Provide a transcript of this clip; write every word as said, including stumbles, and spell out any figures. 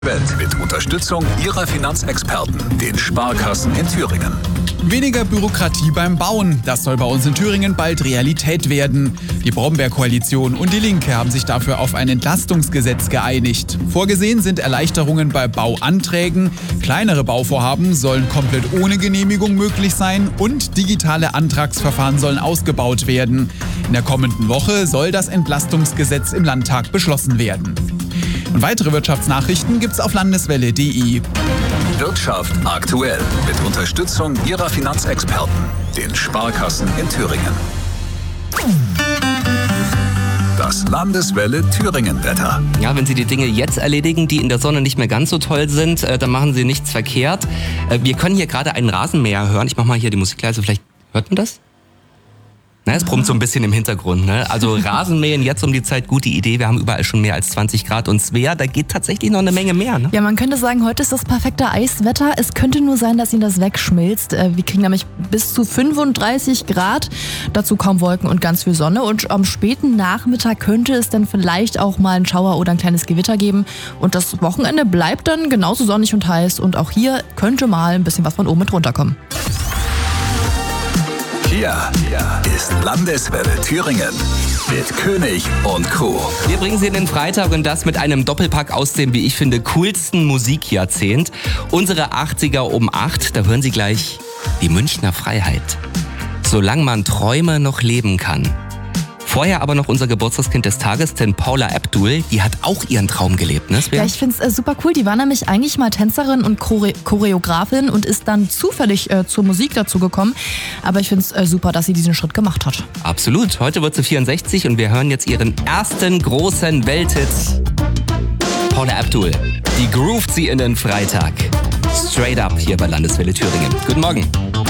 Welt mit Unterstützung ihrer Finanzexperten, den Sparkassen in Thüringen. Weniger Bürokratie beim Bauen. Das soll bei uns in Thüringen bald Realität werden. Die Brombeer-Koalition und die Linke haben sich dafür auf ein Entlastungsgesetz geeinigt. Vorgesehen sind Erleichterungen bei Bauanträgen. Kleinere Bauvorhaben sollen komplett ohne Genehmigung möglich sein und digitale Antragsverfahren sollen ausgebaut werden. In der kommenden Woche soll das Entlastungsgesetz im Landtag beschlossen werden. Und weitere Wirtschaftsnachrichten gibt's auf landeswelle punkt de. Wirtschaft aktuell mit Unterstützung ihrer Finanzexperten, den Sparkassen in Thüringen. Das Landeswelle Thüringen-Wetter. Ja, wenn Sie die Dinge jetzt erledigen, die in der Sonne nicht mehr ganz so toll sind, äh, dann machen Sie nichts verkehrt. Äh, wir können hier gerade einen Rasenmäher hören. Ich mach mal hier die Musik leise, vielleicht hört man das? Na, es brummt so ein bisschen im Hintergrund, ne? Also Rasenmähen jetzt um die Zeit, gute Idee. Wir haben überall schon mehr als zwanzig Grad und Svea, da geht tatsächlich noch eine Menge mehr, ne? Ja, man könnte sagen, heute ist das perfekte Eiswetter. Es könnte nur sein, dass Ihnen das wegschmilzt. Wir kriegen nämlich bis zu fünfunddreißig Grad, dazu kaum Wolken und ganz viel Sonne. Und am späten Nachmittag könnte es dann vielleicht auch mal einen Schauer oder ein kleines Gewitter geben. Und das Wochenende bleibt dann genauso sonnig und heiß. Und auch hier könnte mal ein bisschen was von oben mit runterkommen. Hier ist Landeswelle Thüringen mit König und Co. Wir bringen Sie in den Freitag und das mit einem Doppelpack aus dem, wie ich finde, coolsten Musikjahrzehnt. Unsere achtziger um acht, da hören Sie gleich die Münchner Freiheit. Solange man Träume noch leben kann. Vorher aber noch unser Geburtstagskind des Tages, denn Paula Abdul, die hat auch ihren Traum gelebt, ne? Ja, ich finde es äh, super cool. Die war nämlich eigentlich mal Tänzerin und Chore- Choreografin und ist dann zufällig äh, zur Musik dazu gekommen. Aber ich finde es äh, super, dass sie diesen Schritt gemacht hat. Absolut. Heute wird sie vierundsechzig und wir hören jetzt ihren ersten großen Welthit. Paula Abdul, die groovt sie in den Freitag. Straight up hier bei Landeswelle Thüringen. Guten Morgen.